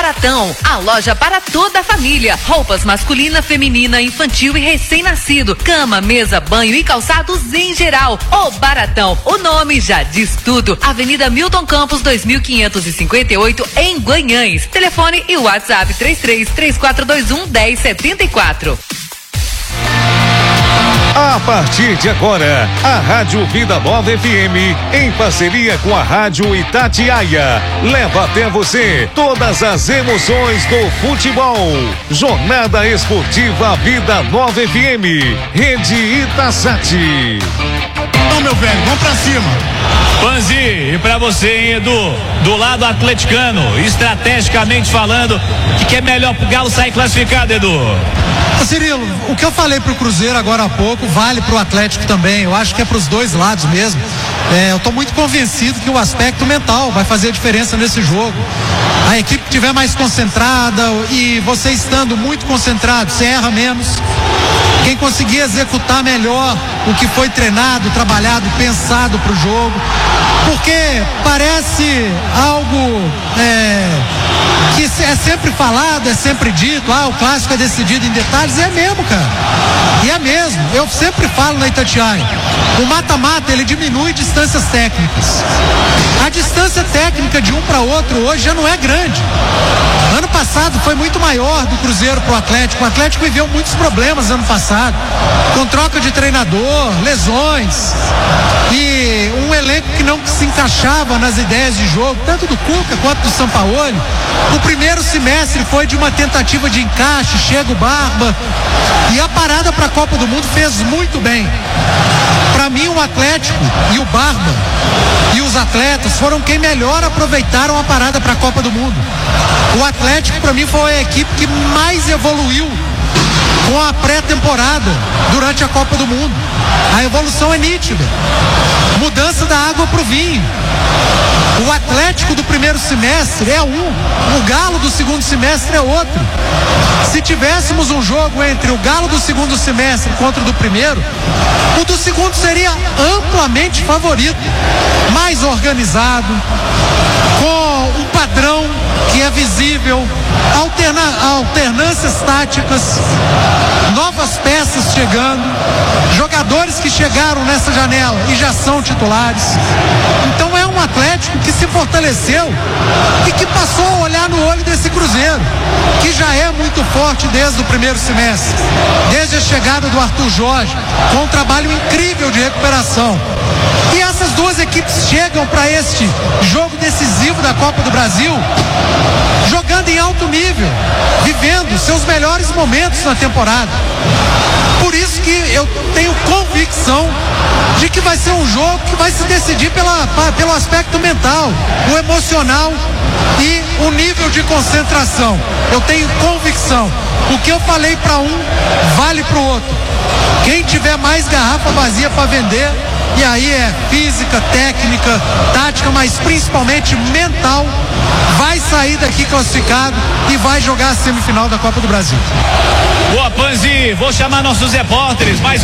Baratão, a loja para toda a família. Roupas masculina, feminina, infantil e recém-nascido. Cama, mesa, banho e calçados em geral. O Baratão, o nome já diz tudo. Avenida Milton Campos, 2558, em Guanhães. Telefone e WhatsApp 33-3421-1074. A partir de agora, a Rádio Vida Nova FM, em parceria com a Rádio Itatiaia, leva até você todas as emoções do futebol. Jornada Esportiva Vida Nova FM, Rede Itasati. Então, meu velho, vamos pra cima. Panzi, e pra você, hein, Edu, do lado atleticano, estrategicamente falando, o que é melhor pro Galo sair classificado, Edu? Cirilo, o que eu falei pro Cruzeiro agora há pouco vale pro Atlético também. Eu acho que é pros dois lados mesmo. Eu tô muito convencido que o aspecto mental vai fazer a diferença nesse jogo. A equipe que estiver mais concentrada e você estando muito concentrado, você erra menos. Quem conseguir executar melhor o que foi treinado, trabalhado, pensado pro jogo. Porque parece algo que é sempre falado, é sempre dito, o clássico é decidido em detalhes, e é mesmo, cara. E é mesmo. Eu sempre falo na Itatiaia, o mata-mata, ele diminui distâncias técnicas. A distância técnica de um para outro hoje já não é grande. Ano passado foi muito maior do Cruzeiro pro Atlético. O Atlético viveu muitos problemas ano passado, com troca de treinador, lesões e um elenco que não se encaixava nas ideias de jogo, tanto do Cuca quanto do Sampaoli. O primeiro semestre foi de uma tentativa de encaixe, chega o Barba, e a parada para a Copa do Mundo fez muito bem. Para mim, o Atlético e o Barba e os atletas foram quem melhor aproveitaram a parada para a Copa do Mundo. O Atlético, para mim, foi a equipe que mais evoluiu com a pré-temporada durante a Copa do Mundo. A evolução é nítida. Mudança da água pro vinho. O Atlético do primeiro semestre é um, o Galo do segundo semestre é outro. Se tivéssemos um jogo entre o Galo do segundo semestre contra o do primeiro, o do segundo seria amplamente favorito, mais organizado, com um padrão que é visível, alternâncias táticas, novas peças chegando, jogadores que chegaram nessa janela e já são titulares. Então é um Atlético que se fortaleceu e que passou a olhar no olho desse Cruzeiro, que já é muito forte desde o primeiro semestre, desde a chegada do Arthur Jorge, com um trabalho incrível de recuperação. E essas duas equipes chegam para este jogo decisivo da Copa do Brasil jogando em alto nível, vivendo seus melhores momentos na temporada. Por isso que eu tenho convicção de que vai ser um jogo que vai se decidir pelo aspecto mental, o emocional e o nível de concentração. Eu tenho convicção. O que eu falei para um vale para o outro. Quem tiver mais garrafa vazia para vender, e aí é física, técnica, tática, mas principalmente mental, vai sair daqui classificado e vai jogar a semifinal da Copa do Brasil. Boa, Panzi, vou chamar nossos repórteres, mais